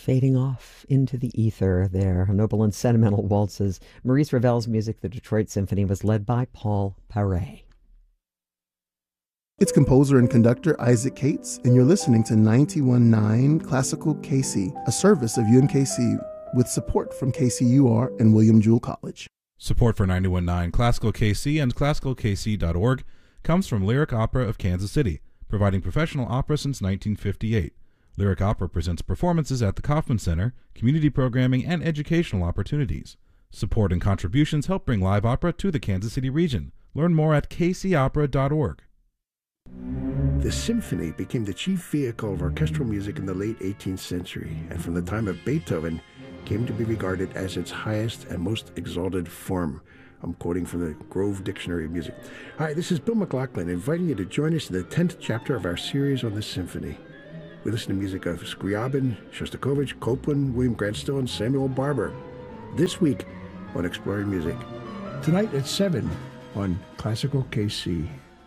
fading off into the ether there. Noble and sentimental waltzes. Maurice Ravel's music, the Detroit Symphony, was led by Paul Paray. It's composer and conductor Isaac Cates, and you're listening to 91.9 Classical KC, a service of UMKC with support from KCUR and William Jewell College. Support for 91.9 Classical KC and classicalkc.org comes from Lyric Opera of Kansas City, providing professional opera since 1958. Lyric Opera presents performances at the Kauffman Center, community programming, and educational opportunities. Support and contributions help bring live opera to the Kansas City region. Learn more at kcopera.org. The symphony became the chief vehicle of orchestral music in the late 18th century, and from the time of Beethoven came to be regarded as its highest and most exalted form. I'm quoting from the Grove Dictionary of Music. Hi, this is Bill McLaughlin, inviting you to join us in the 10th chapter of our series on the symphony. We listen to music of Scriabin, Shostakovich, Copland, William Grant Still, and Samuel Barber. This week on Exploring Music. Tonight at 7 on Classical KC.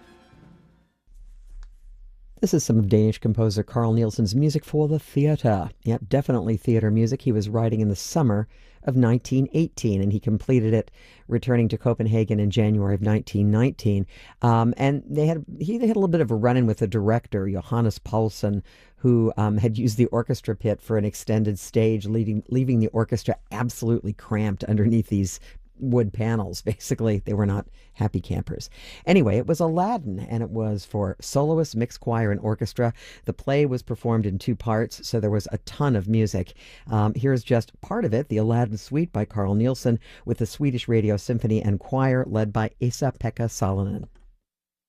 This is some of Danish composer Carl Nielsen's music for the theater. Yep, definitely theater music. He was writing in the summer of 1918, and he completed it returning to Copenhagen in January of 1919. And he had a little bit of a run-in with the director, Johannes Paulsen, who had used the orchestra pit for an extended stage, leaving the orchestra absolutely cramped underneath these wood panels. Basically, they were not happy campers. Anyway, it was Aladdin, and it was for soloists, mixed choir, and orchestra. The play was performed in 2 parts, so there was a ton of music. Here's just part of it, the Aladdin Suite by Carl Nielsen, with the Swedish Radio Symphony and Choir led by Esa-Pekka Salonen.